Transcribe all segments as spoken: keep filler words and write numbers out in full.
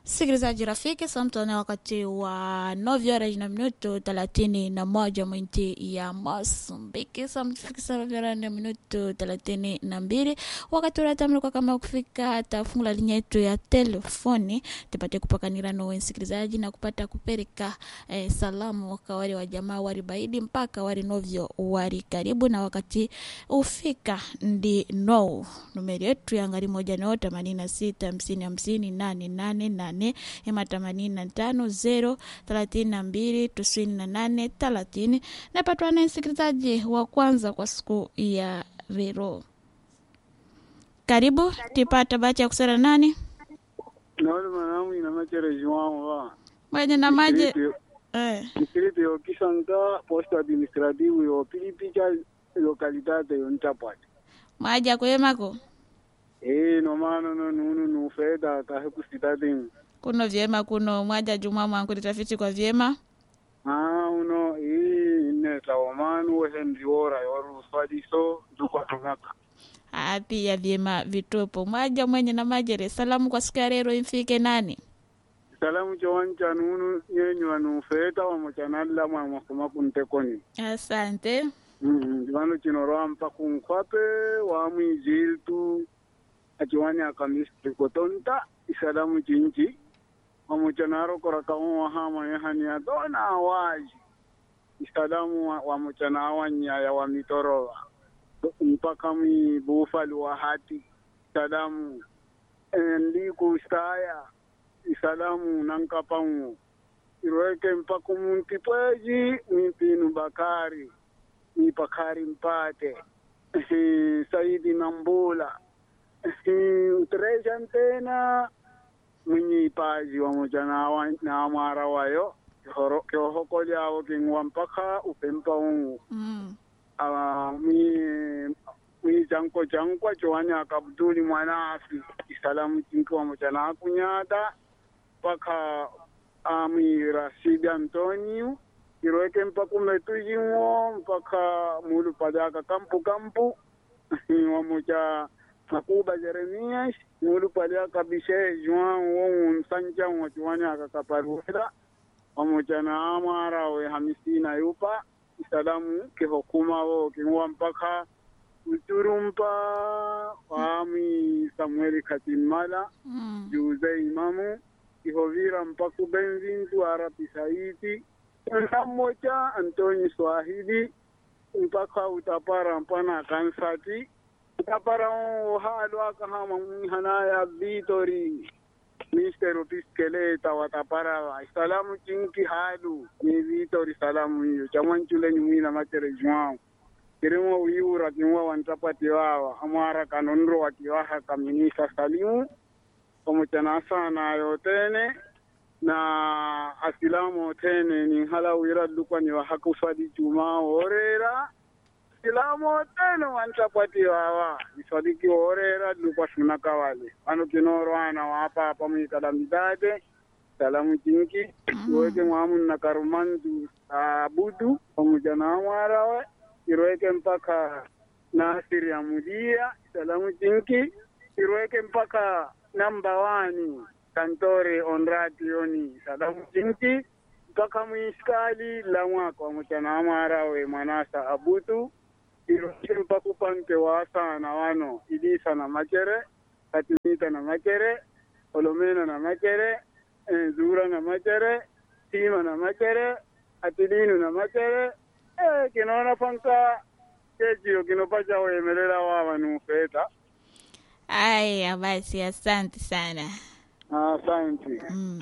Sikilizaji rafiki, samtone wakati wa novyo horas na minuto thelathini na moja mwinti ya Mozambiki. Samtufikisa novyo horas na minuto thelathini na mbili. Wakati ulatamluka kama kufika tafungula linya yetu ya telefoni. Tupate kupakanira na wensikilizaji na kupata kupereka eh, salamu waka wari wa jamaa wari baidi mpaka wari novyo wari karibu. Na wakati ufika ndi no numeri yetu ya ngari moja no themanini sita hamsini hamsini nane nane nane ema themanini na tano zero thelathini na mbili tisini na nane thelathini. Na patwa na msikilizaji wa kwanza kwa siku ya leo. Karibu tipata bahati ya kusema nani? Naona manamu ina machere juamo wa. Mwenye na maji eh Distrito yo Kisanga posto administrativo yo Pilipicha localidade yo Ntapati. maji kwemako. Eh no mano no nunu no feda ka kusitade. Kuno vyema kuno mwaja juma mwangu litafiti kwa vyema. Ah uno eh ne tawamanu Henry ora yo fadiso duko tongaka. Api ya vyema vitupo. Mwaja mwenye na majere salamu kwa siku ya leo imfike nani? Salamu chawanja nunu nyenyu anu feda wa mochanalla mwa mwakuma kuntekoni. Asante. Mm, divano chinoroa mpaku nkwape wa mwijiltu achiwani akamistri kotonta isalamu chinchi wamuchanaro korakamu wa hama yehani ya dona awaji isalamu wa, wa muchana awanya ya wa mitorowa mpaka mi bufali wa hati isalamu endiku istaya isalamu nankapangu iroeke mpaku muntipweji mipinu bakari ni Bakari Mpate, Saidi Nambula, Utreja Antena, mwenye paji wa mojana na amara wayo, kio hokoli awo kingwa mpaka upempa ungu. Mm. Uh, mi mi janko janko chwanya akabduli mwanafi, isalamu chinki wa mojana akunyata, paka ami Rashidi Antonio, iroeke mpaka umetujimwo mpaka mulu padaka kampu kampu wamucha Makuba Jeremias mulu padaka bishe juan wongu msanja wachuwanya akakaparuela wamucha na amara we hamisina yupa isalamu kihokuma wo kingwa mpaka uturumpa wami Samueli Katimala Mm. Juze Imamu ihovira mpaka benzintu arapi saiti Namoja Antoni Swahili mpaka utapara mpana kansati utapara halo akahama mhanaya Vitori Mister Piskeleta watapara salamu chinki halu ni Vitori salamu hiyo chamanchule ni mwina machere juao kirimo uyura kimwa wantapati wawa amara kanonro wakiwaha kaminisa salimu pamochana sana yotene na asilamu tene ni hala wira lukwa ni wahaku swadi juma orera asilamu tene wantapati wawa iswadiki orera lukwa sunaka wale ano kinoro ana wapa hapa mwikalamidade salamu jinki iroeke mwamu na karumandu abudu pamoja na amwarawe iroeke mpaka Nasiri ya Mudia salamu jinki iroeke mpaka namba wani Kantore Onrati yoni salamu jinki mpaka mwiskali la mwaka wa mchana amara we manasa abutu iroke mpaka upante wasa na wano Idisa na machere Katimita na machere Olomena na machere Zura na machere Tima na machere Atidinu na machere eh kinaona panka keji kinopacha wemelela wawa nufeta. Aya basi asante sana. Asante. Mm.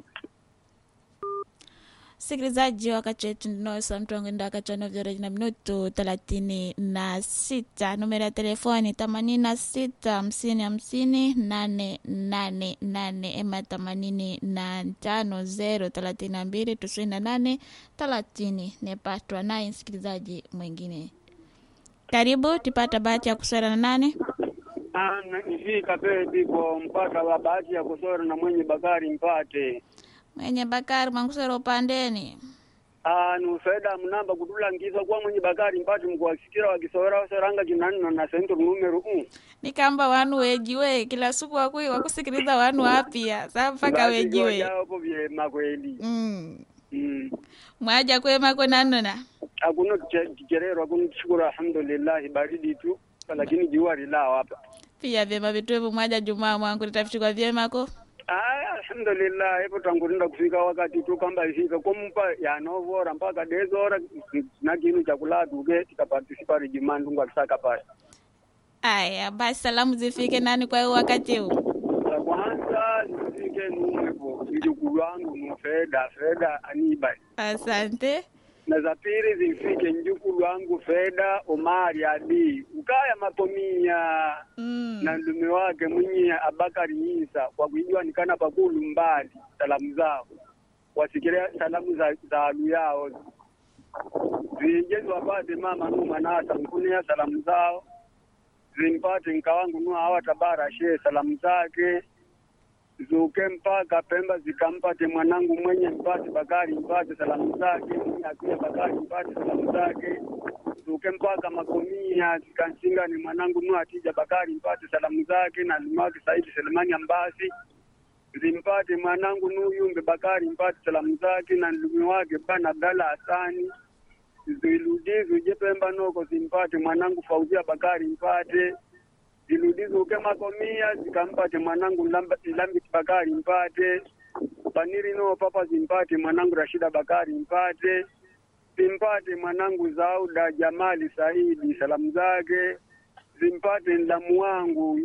Sikilizaji wakati wetu ndinosa mtu wangu ndaka chano vyoreji na minuto thelathini na sita. Numero ya telefoni themanini na sita hamsini hamsini nane nane nane ema themanini na tano zero thelathini na mbili tisini na nane thelathini. Nepatwa naye msikilizaji mwingine. Karibu tipata bahati ya kuswera na nani? Ana ifika pale ndipo mpaka wa bahati ya kusora na mwenye Bakari Mpate. Mwenye Bakari mangusero upandeni. Ah, nufeda mnamba kutulangiza kwa mwenye Bakari mpati mkuwasikira wakisowera waseranga kinanino na sentro numero um. Nikamba wanu wejiwe kila siku wakui wakusikiliza wanu wapya. Sasa mpaka wejiwe. Hapo vyema kweli. Mm. Mm. Mwaja kwema kwa nanona. Hakuna kicherero, hakuna shukuru alhamdulillah baridi tu lakini jua lilao hapa. Pia vyema vituevu mwaja Jumaa mwangu litafika vyema ko. Ah, alhamdulillah hapo tangulinda kufika wakati tu kamba ifika kumpa ya novora mpaka dezora na kinu cha kula tuge tikaparticipate jimandu ngwa kisaka pale. Aya, basi salamu zifike nani kwa wakati huu? La kwanza zifike numepo mjukuu wangu Mfeda Feda Aniba. Asante. Na za pili zifike mjukuu wangu Feda Omari Adi. Ukaya Matomia Mm. na ndume wake mwenye Abakari Isa kwa kujua nikana pakulu mbali salamu zao. Wasikiria salamu za za alu yao. Zijezo wapate mama numa nasa mkunia salamu zao. Zimpate nkawangu nua hawa tabara she salamu zake. Zuke mpaka Pemba zikampate mwanangu mwenye mpate Bakari mpate salamu zake. Akuya Bakari mpate salamu zake. Zuke mpaka Makomia zikansinga ni mwanangu nua Atija Bakari mpate salamu zake. Na limaki Saidi Selemani Ambasi zimpate mwanangu Nuyumbe Bakari mpate salamu zake. Na ndugu wake Bana Abdalla Hasani ziludizu jepemba noko zimpate mwanangu Fauzia Bakari mpate. Ziludizu uke Makomia zikampate mwanangu Lambi Bakari mpate. Paniri no papa zimpate mwanangu Rashida Bakari mpate. Zimpate mwanangu Zauda Jamali Saidi salamu zake. Zimpate ndamu wangu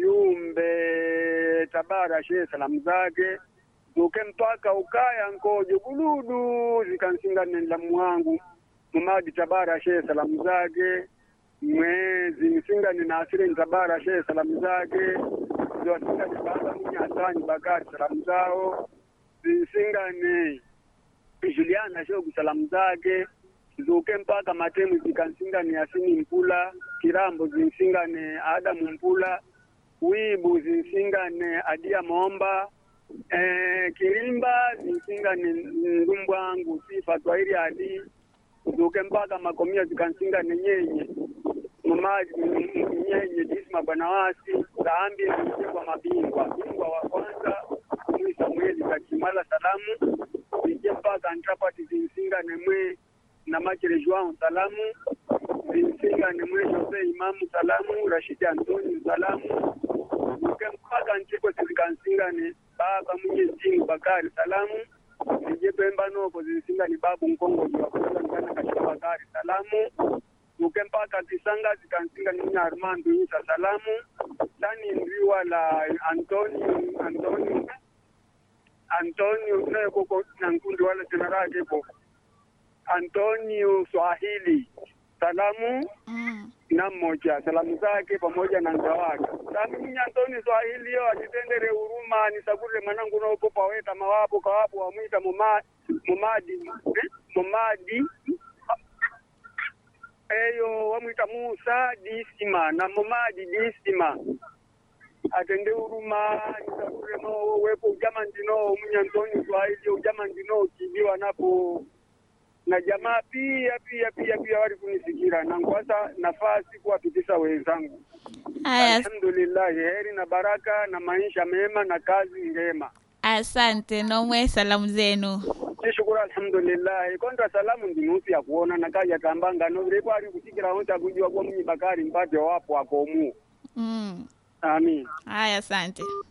Yumbe Tabara she salamu zake. Zuke mpaka Ukaya Nkojo Buludu zikansinga ndamu wangu Mumadi Tabara she salamu zake. Mwezi msinga ni Nasiri Tabara she salamu zake. Ziwasinga ni Baba Mwenye Hasani Bakari salamu zao. Zisinga ni Juliana Shogu salamu zake. Zuke mpaka Matemu zikansinga ni Yasini Mpula. Kirambo zinsinga ni Adamu Mpula. Wibu zinsinga ni Adia Momba. Eh, Kirimba zinsinga ni Ngumbwangu Sifa Twahiri Adi. Zuke mpaka Makomia zikansinga ni Nyenye Mamaji Nyenye Disma Banawasi. Zaambi zingwa mabingwa bingwa wa kwanza Mwi Samueli Kachimala salamu. Zike mpaka Antrapati zinsinga ni Mwe na Machire Joao salamu. Zinsinga ni Mwe Jose Imamu salamu. Rashidi Antoni salamu. Zuke mpaka Nchiko zikansinga ni Baba Mwenye Zingu Bakari salamu. Nijepemba noko zisinga ni Babu Nkongo jua kutoka nikana Kashimu Bakari salamu. Zuke mpaka Kisanga zikansinga ni Mnya Armando Isa salamu. Tani ndiwa la Antoni Antoni Antonio nayo koko na nkundi wala tenarake po Antonio Swahili salamu. Mm. Na mmoja salamu zake pamoja na ngawaka. Sami Mnya Antonio Swahili yo atitendere huruma nisakure manangu no popa weta mawapo kawapo wamuita mumadi mumadi eh? Mumadi eyo wamuita Musa Disima na Mumadi Disima atende huruma nisakure no wepo ujama ndino Mnya Antonio Swahili ujama ndino kibiwa napo. Na jamaa pia pia pia pia wali kunisikira na ngwasa nafasi kuwapitisha wenzangu. Alhamdulillah heri na baraka na maisha mema na kazi njema. Asante nomwe salamu zenu. Nishukuru alhamdulillah. Kontra salamu ndinusi ya kuona na kaja tambanga no repo ali kusikira onta kujua kwa Mwenye Bakari mpate wapo akomu. Mm. Amin. Haya asante.